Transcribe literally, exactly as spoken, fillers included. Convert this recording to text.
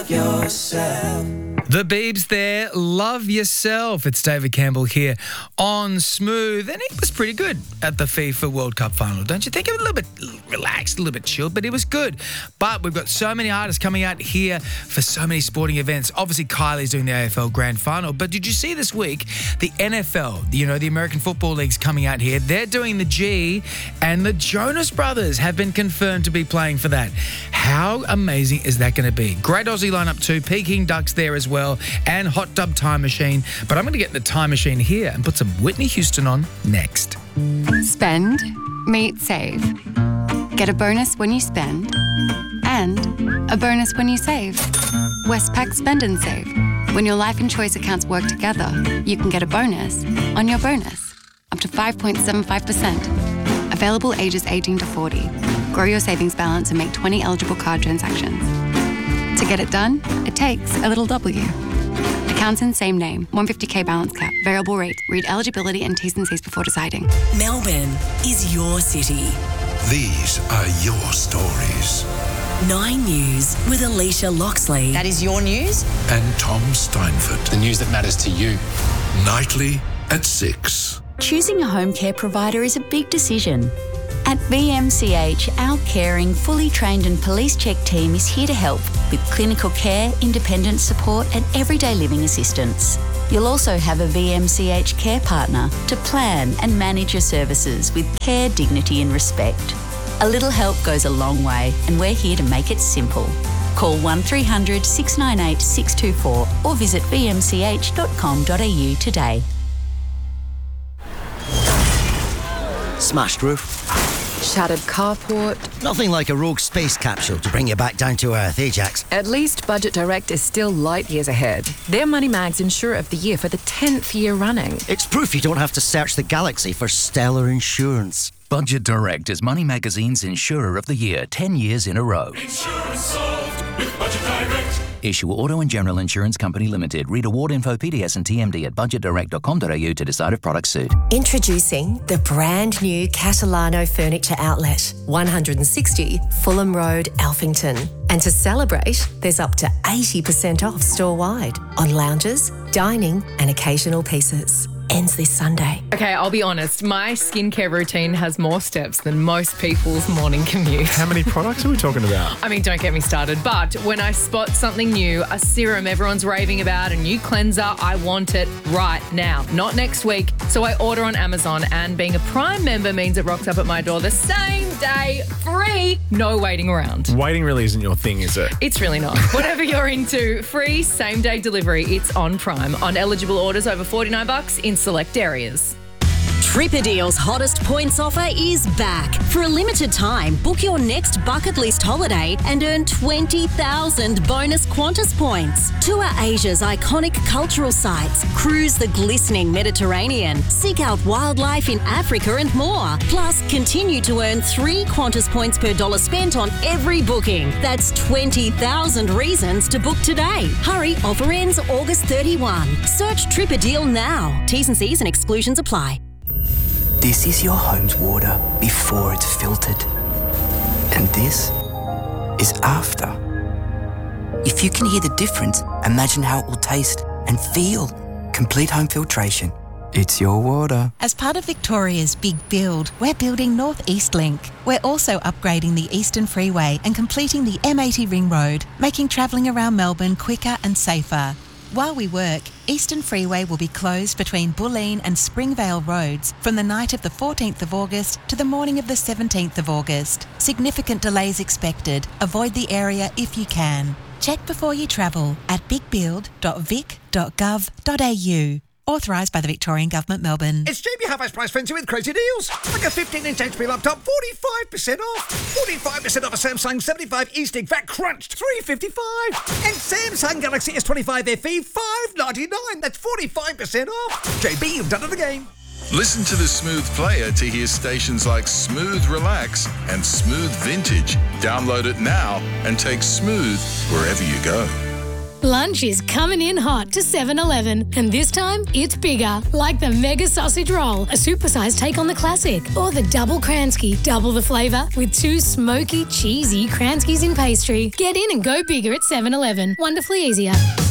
love yourself. The Biebs there, Love Yourself. It's David Campbell here on Smooth. And it was pretty good at the FIFA World Cup final, don't you think? It was a little bit relaxed, a little bit chilled, but it was good. But we've got so many artists coming out here for so many sporting events. Obviously, Kylie's doing the A F L Grand Final. But did you see this week, the N F L, you know, the American Football League's coming out here. They're doing the G, and the Jonas Brothers have been confirmed to be playing for that. How amazing is that going to be? Great Aussie lineup too. Peking Ducks there as well. And Hot Tub Time Machine. But I'm going to get the Time Machine here and put some Whitney Houston on next. Spend, meet, save. Get a bonus when you spend and a bonus when you save. Westpac Spend and Save. When your life and choice accounts work together, you can get a bonus on your bonus. Up to five point seven five percent. Available ages eighteen to forty. Grow your savings balance and make twenty eligible card transactions. To get it done, it takes a little W. Accounts in same name, one hundred fifty k balance cap, variable rate. Read eligibility and T's and C's before deciding. Melbourne is your city. These are your stories. Nine News with Alicia Loxley. That is your news? And Tom Steinford. The news that matters to you. Nightly at six. Choosing a home care provider is a big decision. At V M C H, our caring, fully trained and police-checked team is here to help with clinical care, independent support and everyday living assistance. You'll also have a V M C H care partner to plan and manage your services with care, dignity and respect. A little help goes a long way and we're here to make it simple. Call one three hundred, six nine eight, six two four or visit v m c h dot com dot a u today. Smashed roof. Shattered carport. Nothing like a rogue space capsule to bring you back down to earth, eh, Jax? At least Budget Direct is still light years ahead. They're Money Mag's Insurer of the Year for the tenth year running. It's proof you don't have to search the galaxy for stellar insurance. Budget Direct is Money Magazine's Insurer of the Year ten years in a row. Insurance solved with Budget Direct. Issue Auto and General Insurance Company Limited. Read award info, P D S and T M D at budget direct dot com dot a u to decide if products suit. Introducing the brand new Catalano Furniture Outlet, one sixty Fulham Road, Alphington. And to celebrate, there's up to eighty percent off store-wide on lounges, dining and occasional pieces. Ends this Sunday. Okay, I'll be honest. My skincare routine has more steps than most people's morning commute. How many products are we talking about? I mean, don't get me started. But when I spot something new, a serum everyone's raving about, a new cleanser, I want it right now, not next week. So I order on Amazon, and being a Prime member means it rocks up at my door the same day, free, no waiting around. Waiting really isn't your thing, is it? It's really not. Whatever you're into, free same-day delivery. It's on Prime. On eligible orders over forty-nine bucks in select areas. Tripperdeal's hottest points offer is back. For a limited time, book your next bucket list holiday and earn twenty thousand bonus Qantas points. Tour Asia's iconic cultural sites, cruise the glistening Mediterranean, seek out wildlife in Africa and more. Plus, continue to earn three Qantas points per dollar spent on every booking. That's twenty thousand reasons to book today. Hurry, offer ends August thirty-first. Search Tripperdeal now. T's and C's and exclusions apply. This is your home's water before it's filtered. And this is after. If you can hear the difference, imagine how it will taste and feel. Complete home filtration. It's your water. As part of Victoria's Big Build, we're building North East Link. We're also upgrading the Eastern Freeway and completing the M eighty Ring Road, making travelling around Melbourne quicker and safer. While we work, Eastern Freeway will be closed between Bulleen and Springvale roads from the night of the fourteenth of August to the morning of the seventeenth of August. Significant delays expected. Avoid the area if you can. Check before you travel at big build dot vic dot gov dot a u. Authorised by the Victorian Government, Melbourne. It's Jamie Half Price Frenzy with crazy deals. Like a fifteen inch H P laptop, forty-five percent off. forty-five percent off a Samsung seventy-five E-Stick, V A C crunched, three fifty-five. And Samsung Galaxy S twenty-five F E, five ninety-nine. That's forty-five percent off. J B, you've done it again. Listen to the Smooth Player to hear stations like Smooth Relax and Smooth Vintage. Download it now and take Smooth wherever you go. Lunch is coming in hot to seven eleven, and this time it's bigger, like the Mega Sausage Roll, a supersized take on the classic, or the Double Kransky, double the flavour with two smoky, cheesy Kranskys in pastry. Get in and go bigger at seven eleven. Wonderfully easier.